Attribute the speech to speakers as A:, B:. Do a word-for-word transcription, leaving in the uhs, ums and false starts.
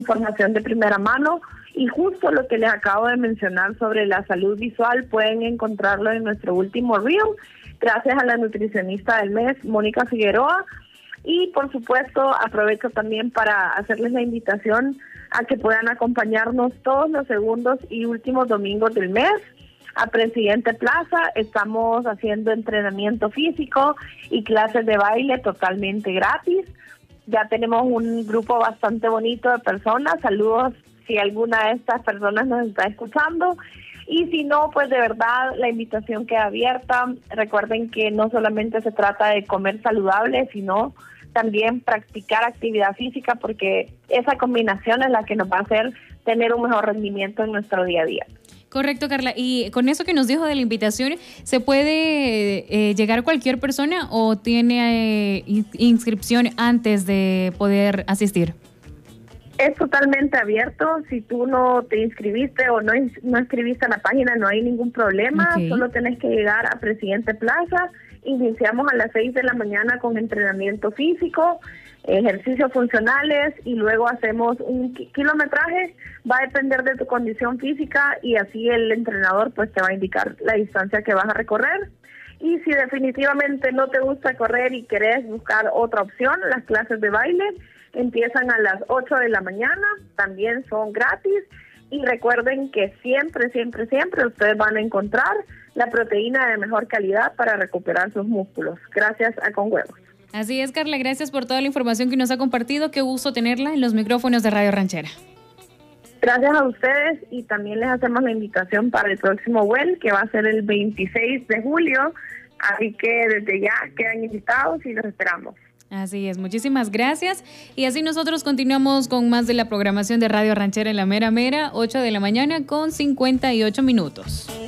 A: información de primera mano y justo lo que les acabo de mencionar sobre la salud visual pueden encontrarlo en nuestro último reel, gracias a la nutricionista del mes, Mónica Figueroa. Y por supuesto aprovecho también para hacerles la invitación a que puedan acompañarnos todos los segundos y últimos domingos del mes a Presidente Plaza. Estamos haciendo entrenamiento físico y clases de baile totalmente gratis. Ya tenemos un grupo bastante bonito de personas. Saludos si alguna de estas personas nos está escuchando. Y si no, pues de verdad la invitación queda abierta. Recuerden que no solamente se trata de comer saludable, sino también practicar actividad física, porque esa combinación es la que nos va a hacer tener un mejor rendimiento en nuestro día a día.
B: Correcto, Carla. Y con eso que nos dijo de la invitación, ¿se puede eh, llegar cualquier persona o tiene eh, inscripción antes de poder asistir?
A: Es totalmente abierto. Si tú no te inscribiste o no, no inscribiste en la página, no hay ningún problema. Okay. Solo tenés que llegar a Presidente Plaza. Iniciamos a las seis de la mañana con entrenamiento físico, ejercicios funcionales y luego hacemos un kilometraje. Va a depender de tu condición física y así el entrenador pues te va a indicar la distancia que vas a recorrer. Y si definitivamente no te gusta correr y querés buscar otra opción, las clases de baile empiezan a las ocho de la mañana, también son gratis. Y recuerden que siempre, siempre, siempre ustedes van a encontrar la proteína de mejor calidad para recuperar sus músculos. Gracias a Con Huevos.
B: Así es, Carla, gracias por toda la información que nos ha compartido. Qué gusto tenerla en los micrófonos de Radio Ranchera.
A: Gracias a ustedes y también les hacemos la invitación para el próximo W E L, que va a ser el veintiséis de julio. Así que desde ya quedan invitados y los esperamos.
B: Así es, muchísimas gracias. Y así nosotros continuamos con más de la programación de Radio Ranchera en la Mera Mera, ocho de la mañana con cincuenta y ocho minutos.